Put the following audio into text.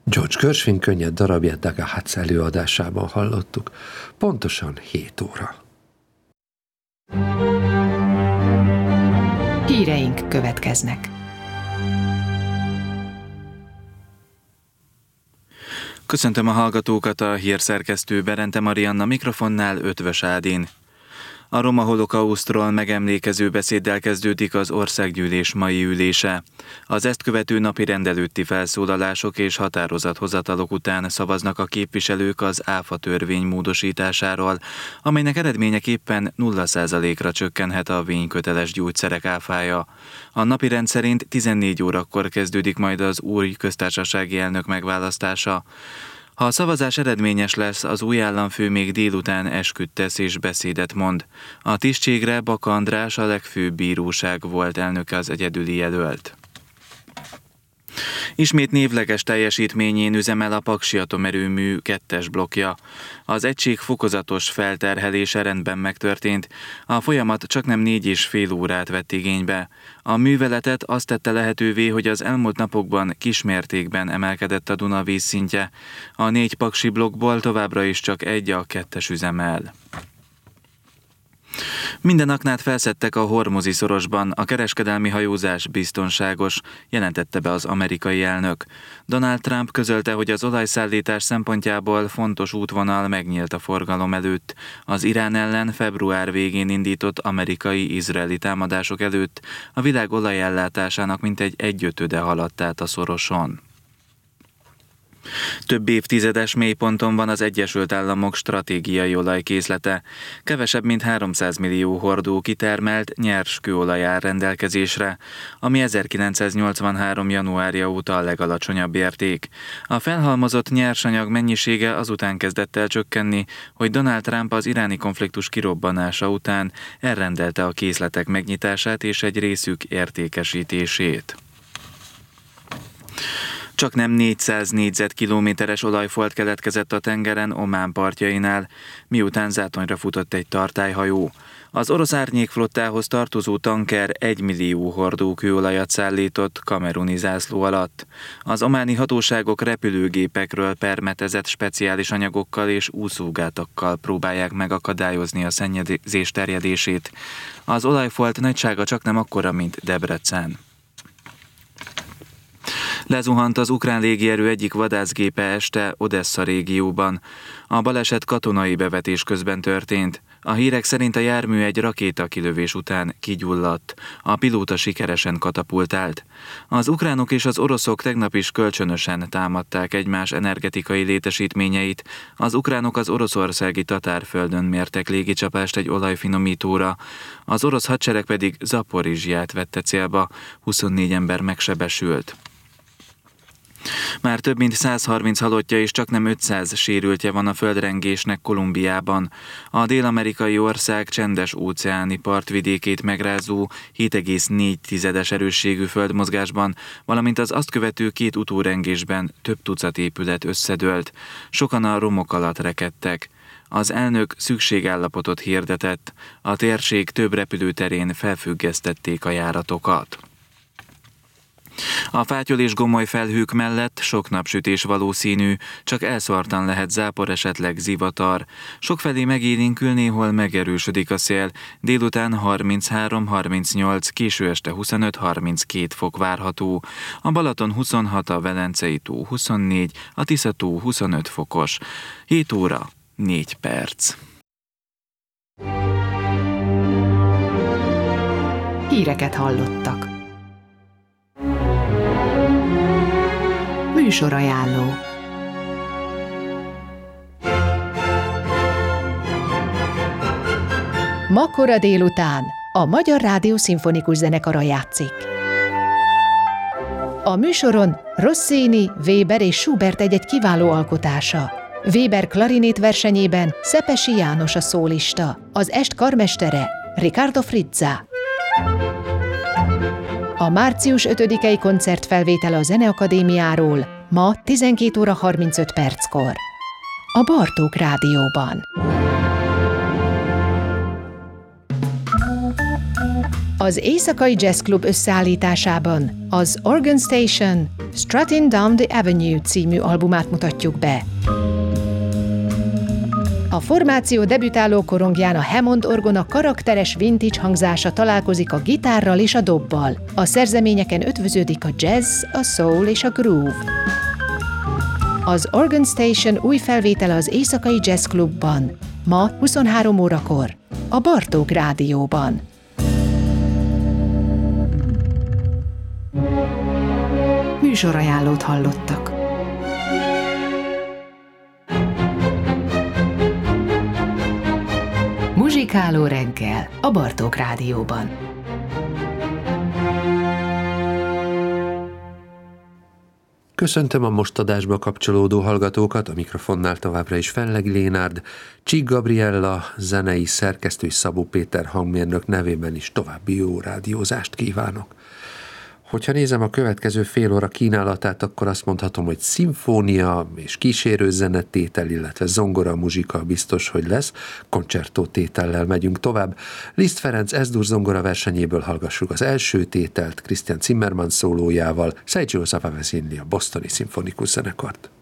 George Gershwin könnyed darabját Daga Hatz előadásában hallottuk, pontosan 7 óra. Híreink következnek. Köszöntöm a hallgatókat, a hírszerkesztő Berente Marianna, mikrofonnál Ötvös Ádin. A roma holokausztról megemlékező beszéddel kezdődik az országgyűlés mai ülése. Az ezt követő napirend előtti felszólalások és határozathozatalok után szavaznak a képviselők az ÁFA törvény módosításáról, amelynek eredményeképpen 0%-ra csökkenhet a vényköteles gyógyszerek áfája. A napirend szerint 14 órakor kezdődik majd az új köztársasági elnök megválasztása. Ha a szavazás eredményes lesz, az új államfő még délután esküt tesz és beszédet mond. A tisztségre Baka András, a legfőbb bíróság volt elnöke az egyedüli jelölt. Ismét névleges teljesítményén üzemel a Paksi atomerőmű 2-es blokkja. Az egység fokozatos felterhelése rendben megtörtént, a folyamat csaknem 4,5 órát vett igénybe. A műveletet azt tette lehetővé, hogy az elmúlt napokban kismértékben emelkedett a Duna vízszintje. A 4 paksi blokkból továbbra is csak egy, a 2-es üzemel. Minden aknát felszedtek a Hormuzi szorosban, a kereskedelmi hajózás biztonságos, jelentette be az amerikai elnök. Donald Trump közölte, hogy az olajszállítás szempontjából fontos útvonal megnyílt a forgalom előtt, az Irán ellen február végén indított amerikai-izraeli támadások előtt a világ olajellátásának mintegy 1/5 haladt át a szoroson. Több évtizedes mélyponton van az Egyesült Államok stratégiai olajkészlete. Kevesebb mint 300 millió hordó kitermelt nyers kőolaj áll rendelkezésre, ami 1983. januárja óta a legalacsonyabb érték. A felhalmozott nyersanyag mennyisége azután kezdett el csökkenni, hogy Donald Trump az iráni konfliktus kirobbanása után elrendelte a készletek megnyitását és egy részük értékesítését. Csaknem 400 négyzetkilométeres olajfolt keletkezett a tengeren Omán partjainál, miután zátonyra futott egy tartályhajó. Az orosz árnyékflottához tartozó tanker 1 millió hordó kőolajat szállított kameruni zászló alatt. Az ománi hatóságok repülőgépekről permetezett speciális anyagokkal és úszógátakkal próbálják megakadályozni a szennyezés terjedését. Az olajfolt nagysága csaknem akkora, mint Debrecen. Lezuhant az ukrán légierő egyik vadászgépe este Odessa régióban. A baleset katonai bevetés közben történt. A hírek szerint a jármű egy rakétakilövés után kigyulladt. A pilóta sikeresen katapultált. Az ukránok és az oroszok tegnap is kölcsönösen támadták egymás energetikai létesítményeit. Az ukránok az oroszországi Tatárföldön mértek légicsapást egy olajfinomítóra. Az orosz hadsereg pedig Zaporizsját vette célba, 24 ember megsebesült. Már több mint 130 halottja és csaknem 500 sérültje van a földrengésnek Kolumbiában. A dél-amerikai ország csendes-óceáni partvidékét megrázó 7,4 erősségű földmozgásban, valamint az azt követő 2 utórengésben több tucat épület összedőlt. Sokan a romok alatt rekedtek. Az elnök szükségállapotot hirdetett, a térség több repülőterén felfüggesztették a járatokat. A fátyol és gomoly felhők mellett sok napsütés valószínű, csak elszórtan lehet zápor, esetleg zivatar. Sokfelé megélénkül, néhol megerősödik a szél, délután 33-38, késő este 25-32 fok várható. A Balaton 26, a Velencei tó 24, a Tisza tó 25 fokos. 7 óra, 4 perc. Híreket hallottak. Műsorajánló. Ma kora délután a Magyar Rádió Szimfonikus Zenekara játszik. A műsoron Rossini, Weber és Schubert egy kiváló alkotása. Weber klarinét versenyében Szepesi János a szólista, az est karmestere Riccardo Frizza. A március 5-i koncertfelvétele a Zeneakadémiáról ma 12 óra 35 perckor. A Bartók Rádióban. A Az Éjszakai Jazz Club összeállításában az Organ Station Strutting Down the Avenue című albumát mutatjuk be. A formáció debütáló korongján a Hammond orgona karakteres vintage hangzása találkozik a gitárral és a dobbal. A szerzeményeken ötvöződik a jazz, a soul és a groove. Az Organ Station új felvétele az Éjszakai Jazz Clubban, ma 23 órakor, a Bartók Rádióban. Műsorajánlót hallottak. Muzsikáló reggel a Bartók Rádióban. Köszöntöm a most adásba kapcsolódó hallgatókat, a mikrofonnál továbbra is Felleg Lénárd, Csík Gabriella, zenei szerkesztő és Szabó Péter hangmérnök nevében is további jó rádiózást kívánok. Hogyha nézem a következő fél óra kínálatát, akkor azt mondhatom, hogy szimfónia és kísérő zenetétel, illetve zongora muzsika biztos, hogy lesz. Koncertó tétellel megyünk tovább. Liszt Ferenc S-dur zongora versenyéből hallgassuk az első tételt, Christian Zimmermann szólójával, Sergio Zavavesini a Bostoni Szimfonikus Zenekart.